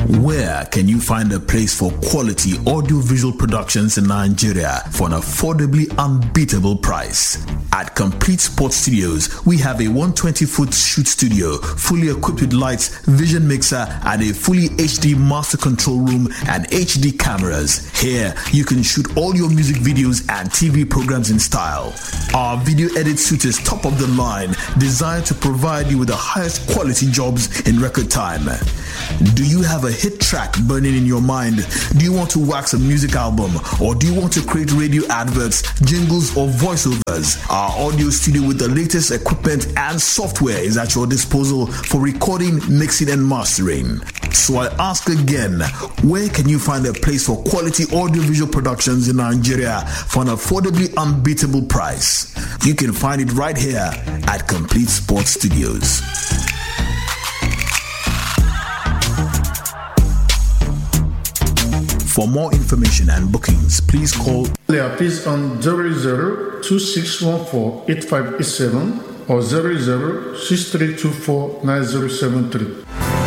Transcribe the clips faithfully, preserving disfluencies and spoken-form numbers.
Where can you find a place for quality audiovisual productions in Nigeria for an affordably unbeatable price? At Complete Sports Studios, we have a one hundred twenty foot shoot studio, fully equipped with lights, vision mixer, and a fully H D master control room and H D cameras. Here, you can shoot all your music videos and T V programs in style. Our video edit suite is top of the line, designed to provide you with the highest quality jobs in record time. Do you have a hit track burning in your mind? Do you want to wax a music album? Or do you want to create radio adverts, jingles, or voiceovers? Our audio studio with the latest equipment and software is at your disposal for recording, mixing, and mastering. So I ask again, where can you find a place for quality audiovisual productions in Nigeria for an affordably unbeatable price? You can find it right here at Complete Sports Studios. For more information and bookings, please call please on zero zero two six one four eight five eight seven or zero zero six three two four nine zero seven three.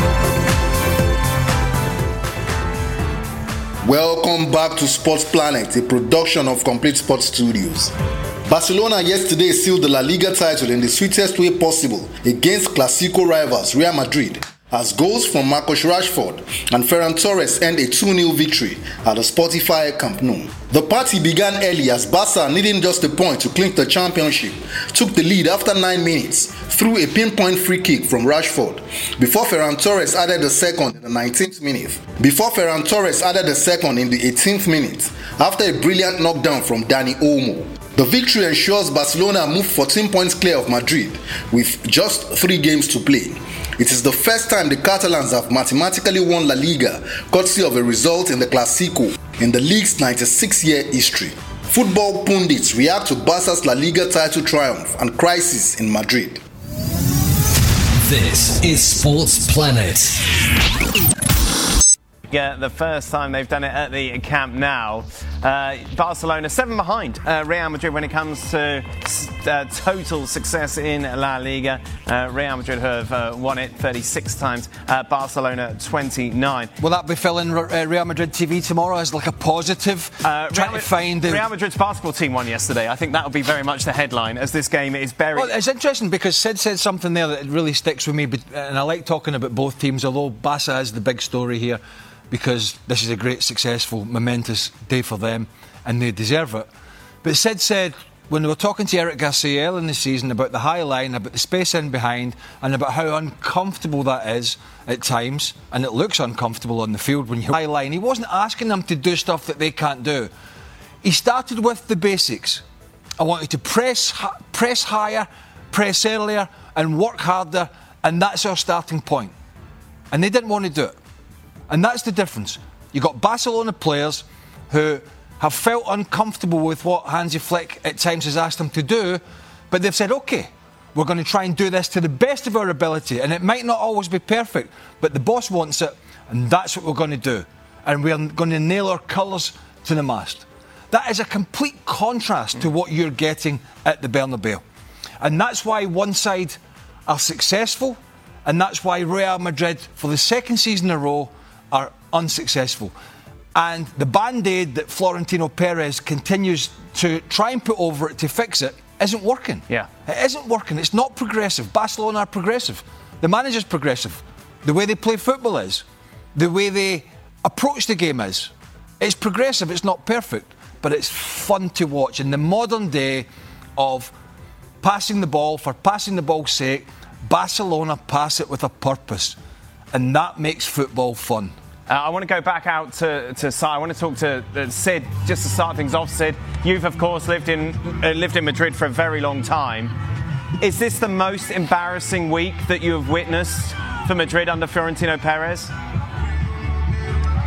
Welcome back to Sports Planet, a production of Complete Sports Studios. Barcelona yesterday sealed the La Liga title in the sweetest way possible against Clásico rivals Real Madrid, as goals from Marcus Rashford and Ferran Torres earned a two nil victory at the Spotify Camp Nou. The party began early as Barca, needing just a point to clinch the championship, took the lead after nine minutes through a pinpoint free kick from Rashford, before Ferran Torres added the second in the nineteenth minute. Before Ferran Torres added the second in the eighteenth minute after a brilliant knockdown from Dani Olmo. The victory ensures Barcelona moved fourteen points clear of Madrid with just three games to play. It is the first time the Catalans have mathematically won La Liga, courtesy of a result in the Clásico in the league's ninety-six year history. Football pundits react to Barca's La Liga title triumph and crisis in Madrid. This is Sports Planet. Yeah, the first time they've done it at the Camp Nou. Uh, Barcelona seven behind uh, Real Madrid when it comes to uh, total success in La Liga. Uh, Real Madrid have uh, won it thirty-six times, uh, Barcelona twenty-nine. Will that be filling uh, Real Madrid T V tomorrow as like a positive? Uh, trying Real, to find the... Real Madrid's basketball team won yesterday. I think that will be very much the headline as this game is buried. Well, it's interesting because Sid said something there that really sticks with me, but, and I like talking about both teams, although Barca is the big story here, because this is a great, successful, momentous day for them, and they deserve it. But Sid said, when they were talking to Eric Garcia early in the season about the high line, about the space in behind, and about how uncomfortable that is at times, and it looks uncomfortable on the field when you're high line, he wasn't asking them to do stuff that they can't do. He started with the basics. I want you to press, press higher, press earlier, and work harder, and that's our starting point. And they didn't want to do it. And that's the difference. You've got Barcelona players who have felt uncomfortable with what Hansi Flick at times has asked them to do, but they've said, OK, we're going to try and do this to the best of our ability, and it might not always be perfect, but the boss wants it, and that's what we're going to do. And we're going to nail our colours to the mast. That is a complete contrast to what you're getting at the Bernabeu. And that's why one side are successful, and that's why Real Madrid, for the second season in a row, are unsuccessful. And the band-aid that Florentino Perez continues to try and put over it to fix it isn't working. Yeah. It isn't working. It's not progressive. Barcelona are progressive. The manager's progressive. The way they play football is. The way they approach the game is. It's progressive. It's not perfect. But it's fun to watch. In the modern day of passing the ball for passing the ball's sake, Barcelona pass it with a purpose. And that makes football fun. Uh, I want to go back out to, to Sid. I want to talk to uh, Sid, just to start things off. Sid, you've, of course, lived in uh, lived in Madrid for a very long time. Is this the most embarrassing week that you have witnessed for Madrid under Florentino Perez?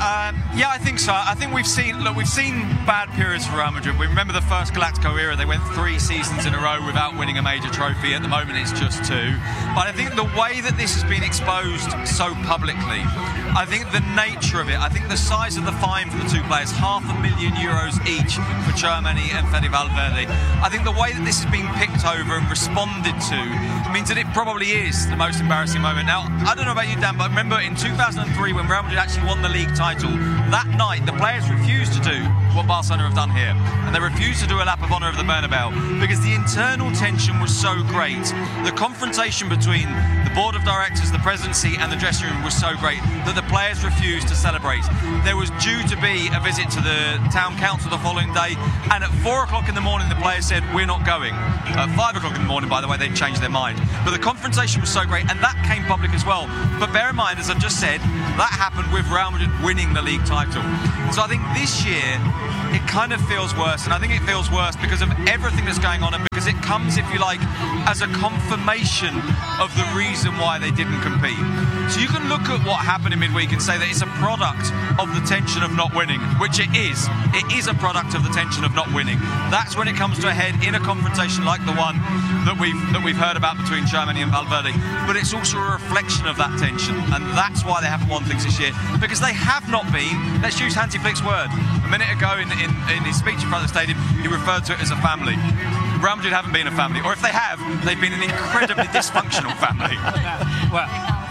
Um, yeah, I think so. I think we've seen look, we've seen bad periods for Real Madrid. We remember the first Galactico era; they went three seasons in a row without winning a major trophy. At the moment, it's just two. But I think the way that this has been exposed so publicly, I think the nature of it, I think the size of the fine for the two players, half a million euros each for Tchouaméni and Fede Valverde. I think the way that this has been picked over and responded to means that it probably is the most embarrassing moment. Now, I don't know about you, Dan, but I remember in two thousand three when Real Madrid actually won the league title, that night the players refused to do what Barcelona have done here, and they refused to do a lap of honour of the Bernabeu because the internal tension was so great. The confrontation between the board of directors, the presidency and the dressing room was so great that the players refused to celebrate. There was due to be a visit to the town council the following day, and at four o'clock in the morning the players said we're not going. At five o'clock in the morning, by the way, they'd changed their mind. But the confrontation was so great, and that came public as well. But bear in mind, as I've just said, that happened with Real Madrid winning the league title. So I think this year it kind of feels worse, and I think it feels worse because of everything that's going on, and because it comes, if you like, as a confirmation of the reason why they didn't compete. So you can look at what happened in midweek and say that it's a product of the tension of not winning, which it is. It is a product of the tension of not winning. That's when it comes to a head in a confrontation like the one that we've that we've heard about between Tchouaméni and Valverde. But it's also a reflection of that tension, and that's why they haven't won things this year, because they have not been, let's use Hansi Flick's word, a minute ago in, in, in his speech in front of the stadium, he referred to it as a family. Real Madrid haven't been a family, or if they have, they've been an incredibly dysfunctional family. Well,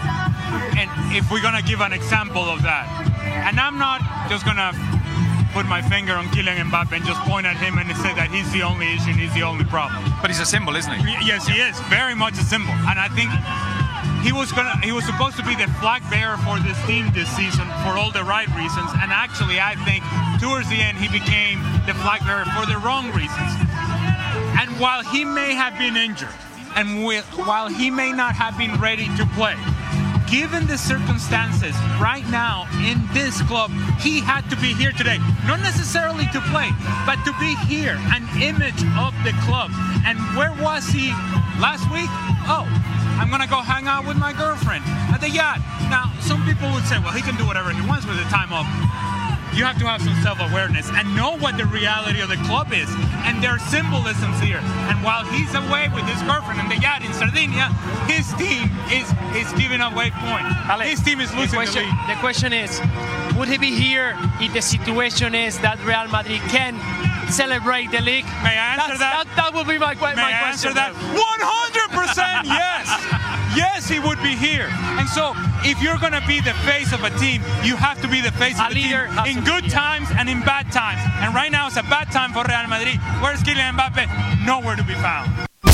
and if we're going to give an example of that, and I'm not just going to put my finger on Kylian Mbappe and just point at him and say that he's the only issue and he's the only problem. But he's a symbol, isn't he? Yes, he is. Very much a symbol. And I think he was gonna he was supposed to be the flag bearer for this team this season for all the right reasons. And actually, I think towards the end, he became the flag bearer for the wrong reasons. And while he may have been injured, and with, while he may not have been ready to play, given the circumstances right now in this club, he had to be here today. Not necessarily to play, but to be here, an image of the club. And where was he last week? Oh, I'm going to go hang out with my girlfriend at the yacht. Now, some people would say, well, he can do whatever he wants with the time off. You have to have some self-awareness and know what the reality of the club is. And there are symbolisms here. And while he's away with his girlfriend in the yacht in Sardinia, his team is is giving away points. Ale, his team is losing the, question, the league. The question is, would he be here if the situation is that Real Madrid can celebrate the league? May I answer That's, that? that? That would be my, my May question. I answer that? one hundred percent yes! Yes, he would be here. And so, if you're going to be the face of a team, you have to be the face of a the team in good times and in bad times. And right now, it's a bad time for Real Madrid. Where's Kylian Mbappe? Nowhere to be found.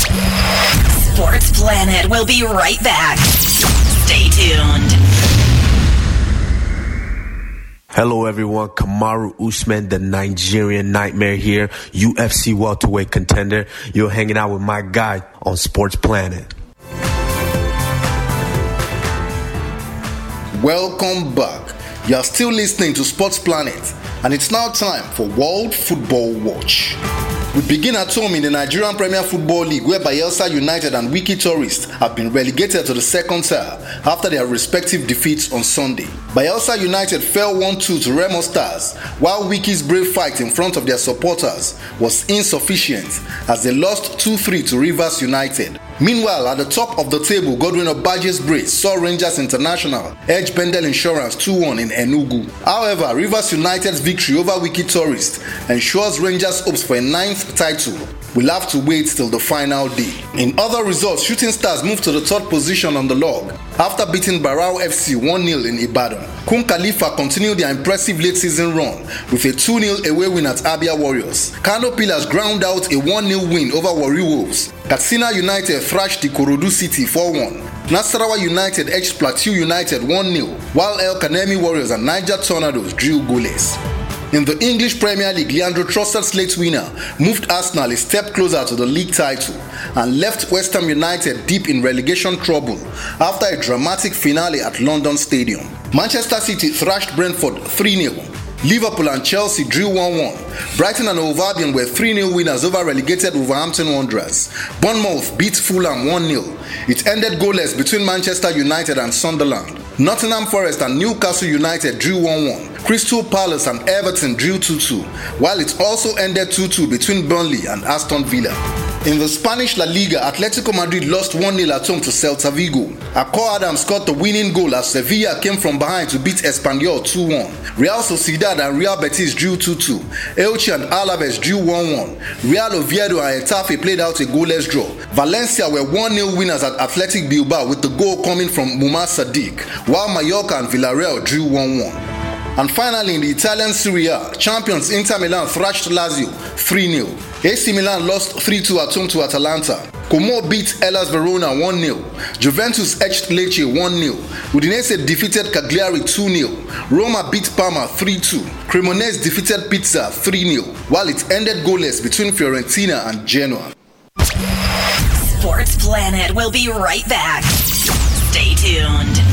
Sports Planet will be right back. Stay tuned. Hello everyone, Kamaru Usman, the Nigerian Nightmare here, U F C welterweight contender. You're hanging out with my guy on Sports Planet. Welcome back. You are still listening to Sports Planet, and it's now time for World Football Watch. We begin at home in the Nigerian Premier Football League, where Bayelsa United and Wiki Tourist have been relegated to the second tier after their respective defeats on Sunday. Bayelsa United fell one two to Remo Stars, while Wiki's brave fight in front of their supporters was insufficient as they lost two three to Rivers United. Meanwhile, at the top of the table, Godwin Obaje's brace saw Rangers International edge Bendel Insurance two one in Enugu. However, Rivers United's victory over Wiki Tourist ensures Rangers' hopes for a ninth title. We'll have to wait till the final day. In other results, Shooting Stars moved to the third position on the log after beating Barao F C one nil in Ibadan. Kun Khalifa continued their impressive late season run with a two nil away win at Abia Warriors. Kano Pillars ground out a one nil win over Warri Wolves. Katsina United thrashed the Ikorodu City four one. Nasarawa United edged Plateau United one nil, while El Kanemi Warriors and Niger Tornadoes drew goalless. In the English Premier League, Leandro Trossard's late winner moved Arsenal a step closer to the league title and left West Ham United deep in relegation trouble after a dramatic finale at London Stadium. Manchester City thrashed Brentford three nil. Liverpool and Chelsea drew one one. Brighton and Hove Albion were three nil winners over relegated Wolverhampton Wanderers. Bournemouth beat Fulham one nil. It ended goalless between Manchester United and Sunderland. Nottingham Forest and Newcastle United drew one one. Crystal Palace and Everton drew two two, while it also ended two two between Burnley and Aston Villa. In the Spanish La Liga, Atletico Madrid lost one nil at home to Celta Vigo. Akor Adam scored the winning goal as Sevilla came from behind to beat Espanyol two one. Real Sociedad and Real Betis drew two two. Elche and Alaves drew one one. Real Oviedo and Getafe played out a goalless draw. Valencia were one nil winners at Athletic Bilbao with the goal coming from Moumar Sadiq, while Mallorca and Villarreal drew one one. And finally, in the Italian Serie A, champions Inter Milan thrashed Lazio three nil. A C Milan lost three two at home to Atalanta. Como beat Hellas Verona one nil. Juventus edged Lecce one nil. Udinese defeated Cagliari two nil. Roma beat Parma three two. Cremonese defeated Pizza three nil, while it ended goalless between Fiorentina and Genoa. Sports Planet will be right back. Stay tuned.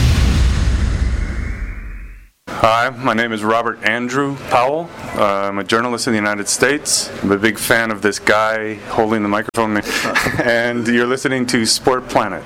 Hi, my name is Robert Andrew Powell. Uh, I'm a journalist in the United States. I'm a big fan of this guy holding the microphone. And you're listening to Sport Planet.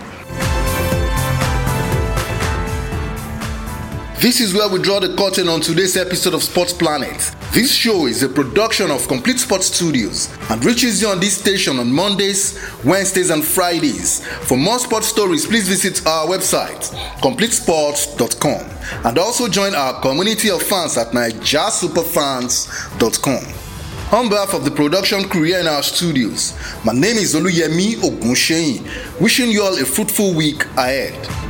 This is where we draw the curtain on today's episode of Sports Planet. This show is a production of Complete Sports Studios and reaches you on this station on Mondays, Wednesdays, and Fridays. For more sports stories, please visit our website, complete sports dot com, and also join our community of fans at naija superfans dot com. On behalf of the production crew here in our studios, my name is Oluyemi Ogunsheyin, wishing you all a fruitful week ahead.